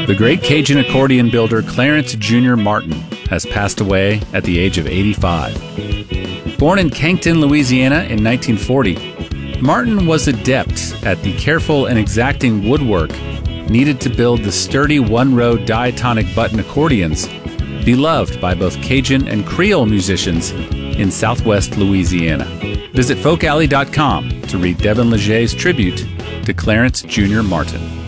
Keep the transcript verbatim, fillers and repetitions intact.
The great Cajun accordion builder Clarence Junior Martin has passed away at the age of eighty-five. Born in Cancton, Louisiana in nineteen forty, Martin was adept at the careful and exacting woodwork needed to build the sturdy one-row diatonic button accordions beloved by both Cajun and Creole musicians in southwest Louisiana. Visit folk alley dot com to read Devin Legger's tribute to Clarence Junior Martin.